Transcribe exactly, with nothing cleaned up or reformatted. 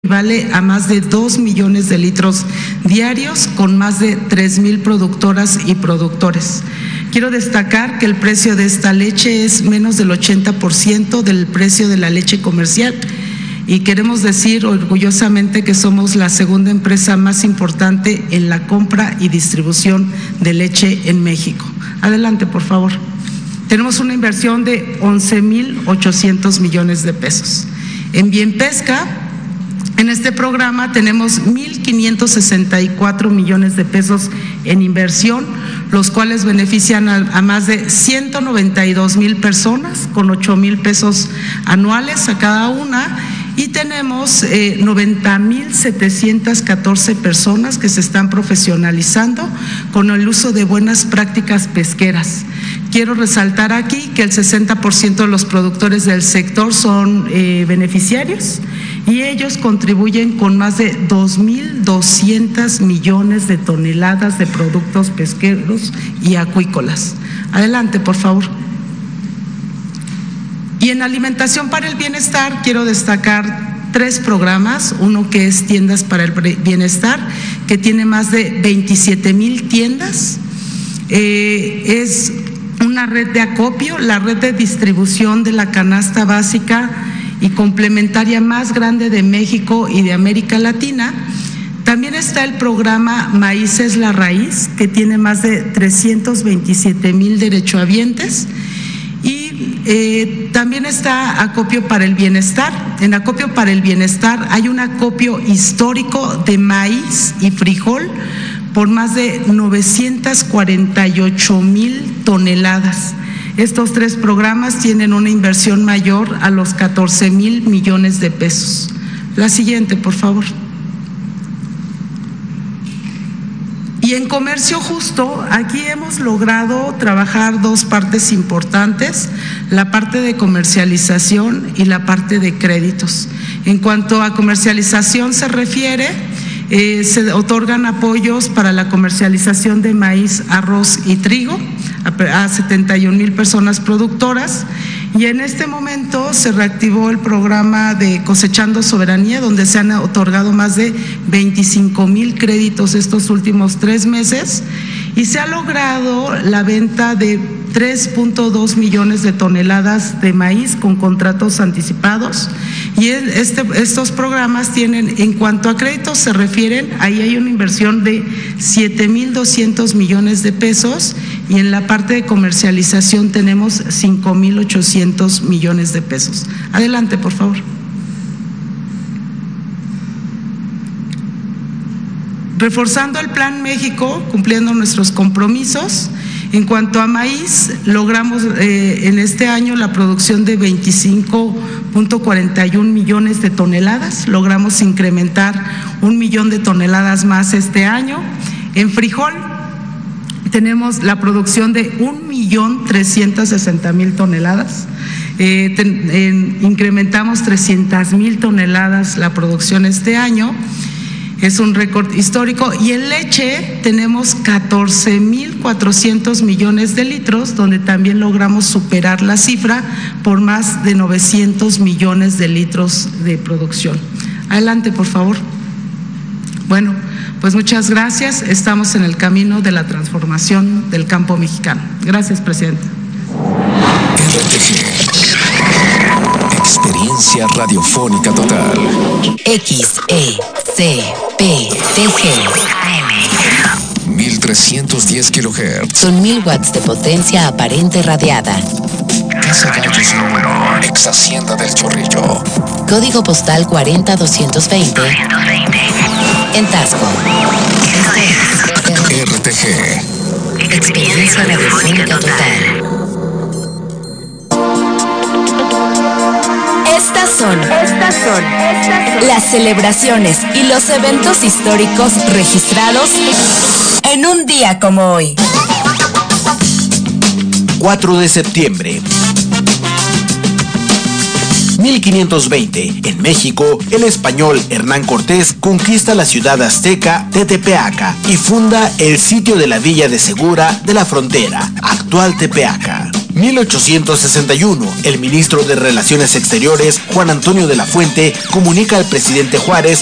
Vale a más de dos millones de litros diarios con más de tres mil productoras y productores. Quiero destacar que el precio de esta leche es menos del ochenta por ciento del precio de la leche comercial y queremos decir orgullosamente que somos la segunda empresa más importante en la compra y distribución de leche en México. Adelante, por favor. Tenemos una inversión de once mil ochocientos millones de pesos. En Bienpesca, en este programa tenemos mil quinientos sesenta y cuatro millones de pesos en inversión, los cuales benefician a, a más de ciento noventa y dos mil personas con ocho mil pesos anuales a cada una, y tenemos eh, noventa mil setecientas catorce personas que se están profesionalizando con el uso de buenas prácticas pesqueras. Quiero resaltar aquí que el sesenta por ciento de los productores del sector son eh, beneficiarios y ellos contribuyen con más de dos mil doscientos millones de toneladas de productos pesqueros y acuícolas. Adelante, por favor. Y en alimentación para el bienestar quiero destacar tres programas, uno que es Tiendas para el Bienestar, que tiene más de veintisiete mil tiendas, eh, es una red de acopio, la red de distribución de la canasta básica y complementaria más grande de México y de América Latina. También está el programa Maíz es la Raíz, que tiene más de trescientos veintisiete mil derechohabientes. Y eh, también está Acopio para el Bienestar. En Acopio para el Bienestar hay un acopio histórico de maíz y frijol por más de novecientas cuarenta y ocho mil toneladas. Estos tres programas tienen una inversión mayor a los catorce mil millones de pesos. La siguiente, por favor. Y en comercio justo, aquí hemos logrado trabajar dos partes importantes, la parte de comercialización y la parte de créditos. En cuanto a comercialización se refiere, eh, se otorgan apoyos para la comercialización de maíz, arroz y trigo a, a setenta y un mil personas productoras. Y en este momento se reactivó el programa de Cosechando Soberanía, donde se han otorgado más de veinticinco mil créditos estos últimos tres meses y se ha logrado la venta de tres punto dos millones de toneladas de maíz con contratos anticipados. Y este, estos programas tienen, en cuanto a créditos se refieren, ahí hay una inversión de siete mil doscientos millones de pesos y en la parte de comercialización tenemos cinco mil ochocientos millones de pesos. Adelante, por favor. Reforzando el Plan México, cumpliendo nuestros compromisos. En cuanto a maíz, logramos eh, en este año la producción de veinticinco punto cuarenta y un millones de toneladas, logramos incrementar un millón de toneladas más este año. En frijol tenemos la producción de un millón trescientos sesenta mil toneladas, eh, ten, en, incrementamos trescientas mil toneladas la producción este año. Es un récord histórico. Y en leche tenemos catorce mil cuatrocientos millones de litros, donde también logramos superar la cifra por más de novecientos millones de litros de producción. Adelante, por favor. Bueno, pues muchas gracias. Estamos en el camino de la transformación del campo mexicano. Gracias, presidente. R T G. Experiencia radiofónica total. X E C P T G. mil trescientos diez kilohertz. Son mil watts de potencia aparente radiada. Casa Gallos número. Ex Hacienda del Chorrillo. Código postal cuarenta doscientos veinte. En Tasco. R T G. Experiencia radiofónica total. Estas son, estas son, estas son las celebraciones y los eventos históricos registrados en un día como hoy. cuatro de septiembre. mil quinientos veinte, en México, el español Hernán Cortés conquista la ciudad azteca de Tepeaca y funda el sitio de la Villa de Segura de la Frontera, actual Tepeaca. mil ochocientos sesenta y uno, el ministro de Relaciones Exteriores, Juan Antonio de la Fuente, comunica al presidente Juárez